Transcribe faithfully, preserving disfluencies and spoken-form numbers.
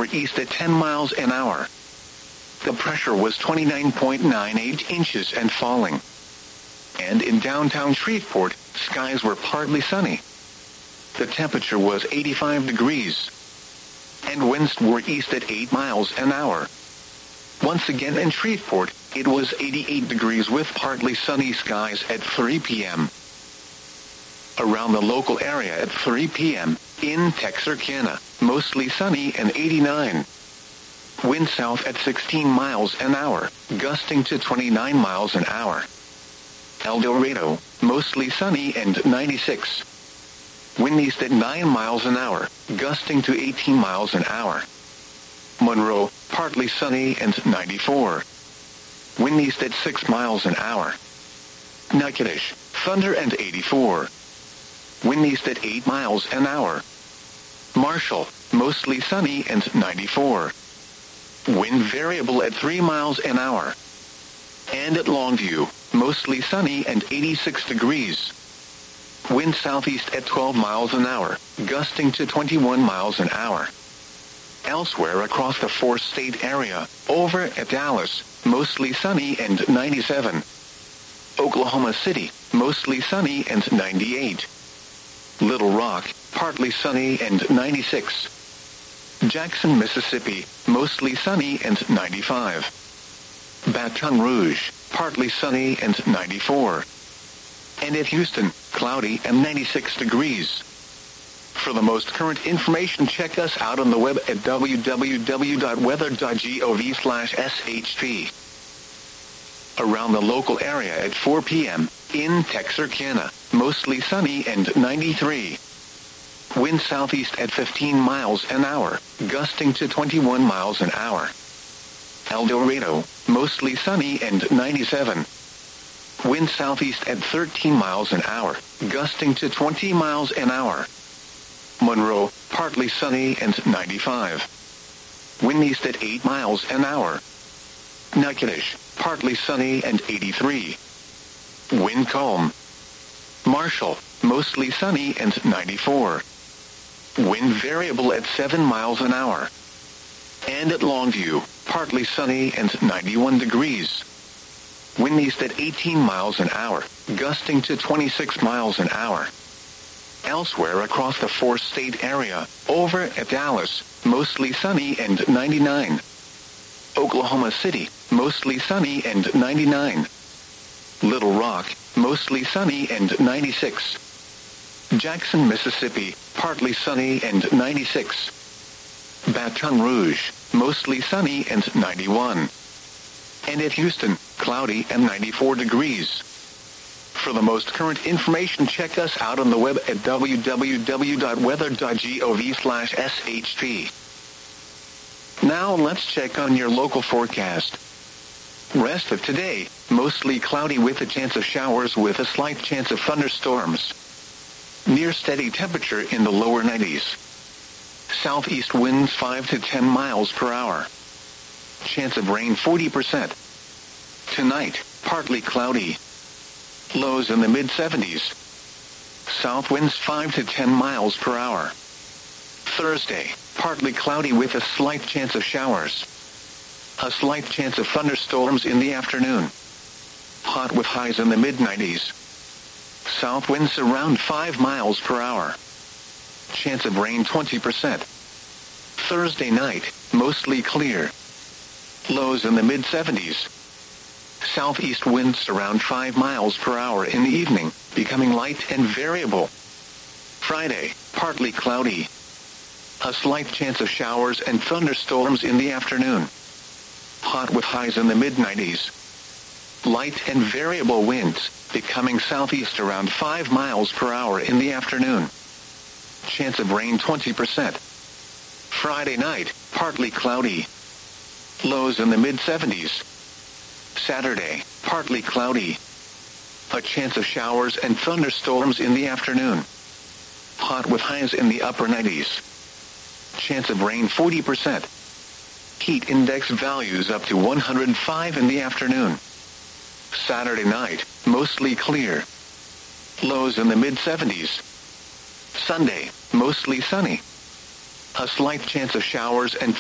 were east at ten miles an hour. The pressure was twenty-nine point nine eight inches and falling. And in downtown Shreveport, skies were partly sunny. The temperature was eighty-five degrees. And winds were east at eight miles an hour. Once again in Shreveport, it was eighty-eight degrees with partly sunny skies at three p.m. Around the local area at three p.m., in Texarkana, mostly sunny and eighty-nine. Wind south at sixteen miles an hour, gusting to twenty-nine miles an hour. El Dorado, mostly sunny and ninety-six. Wind east at nine miles an hour, gusting to eighteen miles an hour. Monroe, partly sunny and ninety-four. Wind east at six miles an hour. Natchitoches, thunder and eighty-four. Wind east at eight miles an hour. Marshall, mostly sunny and ninety-four. Wind variable at three miles an hour. And at Longview, mostly sunny and eighty-six degrees. Wind southeast at twelve miles an hour, gusting to twenty-one miles an hour. Elsewhere across the four-state area, over at Dallas, mostly sunny and ninety-seven. Oklahoma City, mostly sunny and ninety-eight. Little Rock, partly sunny and ninety-six. Jackson, Mississippi, mostly sunny and ninety-five. Baton Rouge, partly sunny and ninety-four. And at Houston, cloudy and ninety-six degrees. For the most current information, check us out on the web at w w w dot weather dot gov slash s h p. Around the local area at four p.m., in Texarkana, mostly sunny and ninety-three. Wind southeast at fifteen miles an hour, gusting to twenty-one miles an hour. El Dorado, mostly sunny and ninety-seven. Wind southeast at thirteen miles an hour, gusting to twenty miles an hour. Monroe, partly sunny and ninety-five. Wind east at eight miles an hour. Natchitoches, partly sunny and eighty-three. Wind calm. Marshall, mostly sunny and ninety-four. Wind variable at seven miles an hour. And at Longview, partly sunny and ninety-one degrees. Wind east at eighteen miles an hour, gusting to twenty-six miles an hour. Elsewhere across the four-state area, over at Dallas, mostly sunny and ninety-nine. Oklahoma City, mostly sunny and ninety-nine. Little Rock, mostly sunny and ninety-six. Jackson, Mississippi, partly sunny and ninety-six. Baton Rouge, mostly sunny and ninety-one. And at Houston, cloudy and ninety-four degrees. For the most current information, check us out on the web at w w w dot weather dot gov slash s h p. Now let's check on your local forecast. Rest of today, mostly cloudy with a chance of showers with a slight chance of thunderstorms. Near steady temperature in the lower nineties. Southeast winds five to ten miles per hour. Chance of rain forty percent. Tonight, partly cloudy. Lows in the mid seventies. South winds five to ten miles per hour. Thursday, partly cloudy with a slight chance of showers. A slight chance of thunderstorms in the afternoon. Hot with highs in the mid nineties. South winds around five miles per hour. Chance of rain twenty percent. Thursday night, mostly clear. Lows in the mid seventies. Southeast winds around five miles per hour in the evening, becoming light and variable. Friday, partly cloudy. A slight chance of showers and thunderstorms in the afternoon. Hot with highs in the mid nineties. Light and variable winds, becoming southeast around five miles per hour in the afternoon. Chance of rain twenty percent. Friday night, partly cloudy. Lows in the mid seventies. Saturday, partly cloudy. A chance of showers and thunderstorms in the afternoon. Hot with highs in the upper nineties. Chance of rain forty percent. Heat index values up to one hundred five in the afternoon. Saturday night, mostly clear. Lows in the mid seventies. Sunday, mostly sunny. A slight chance of showers and